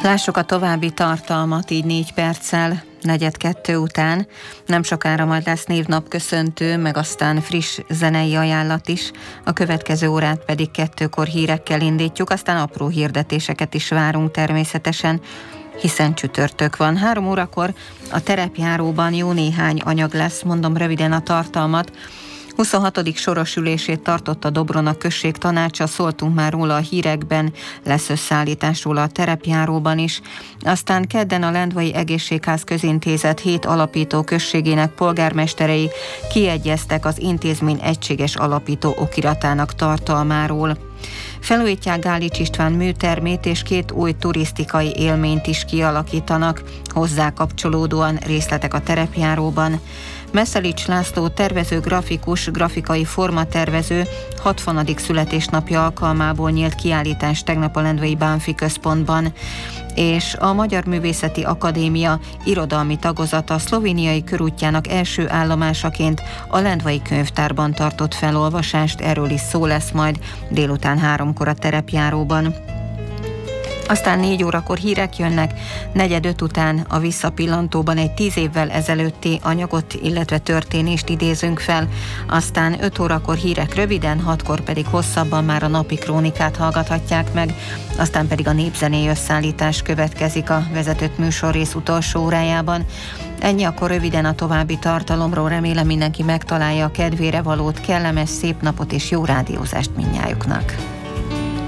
Lássuk a további tartalmat így 4 perccel, 1:45 után. Nem sokára majd lesz névnapköszöntő, meg aztán friss zenei ajánlat is. A következő órát pedig 2-kor hírekkel indítjuk, aztán apró hirdetéseket is várunk természetesen, hiszen csütörtök van. 3 órakor a terepjáróban jó néhány anyag lesz, mondom röviden a tartalmat. 26. soros ülését tartott a Dobrona község tanácsa, szóltunk már róla a hírekben, lesz összeállítás róla a terepjáróban is. Aztán kedden a Lendvai Egészségház Közintézet 7 alapító községének polgármesterei kiegyeztek az intézmény egységes alapító okiratának tartalmáról. Felújítják Gálics István műtermét, és 2 új turisztikai élményt is kialakítanak, hozzá kapcsolódóan részletek a terepjáróban. Meszelics László tervező grafikus, grafikai formatervező 60. születésnapja alkalmából nyílt kiállítás tegnap a Lendvai Bánfi Központban, és a Magyar Művészeti Akadémia irodalmi tagozata szlovéniai körútjának első állomásaként a Lendvai Könyvtárban tartott felolvasást, erről is szó lesz majd délután 3-kor a terepjáróban. Aztán 4 órakor hírek jönnek, 4:45 után a Visszapillantóban egy 10 évvel ezelőtti anyagot, illetve történést idézünk fel, aztán 5 órakor hírek röviden, 6-kor pedig hosszabban már a napi krónikát hallgathatják meg, aztán pedig a népzené összeállítás következik a vezetett műsorrész utolsó órájában. Ennyi akkor röviden a további tartalomról, remélem mindenki megtalálja a kedvére valót, kellemes, szép napot és jó rádiózást mindnyájuknak.